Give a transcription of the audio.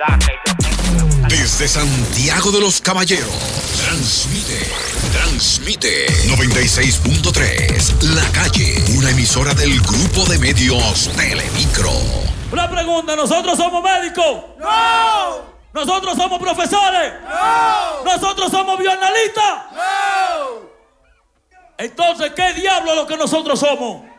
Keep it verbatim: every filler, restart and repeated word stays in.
verdad que yo tengo... Desde Santiago de los Caballeros, transmite, transmite noventa y seis punto tres, La Calle, una emisora del grupo de medios Telemicro. Una pregunta, ¿nosotros somos médicos? ¡No! ¿Nosotros somos profesores? ¡No! ¿Nosotros somos bienalistas? ¡No! Entonces, ¿qué diablo es lo que nosotros somos?